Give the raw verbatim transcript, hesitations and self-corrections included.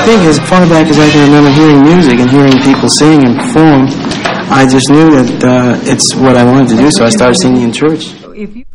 think as far back as I can remember hearing music and hearing people sing and perform, I just knew that uh, it's what I wanted to do, so I started singing in church. If you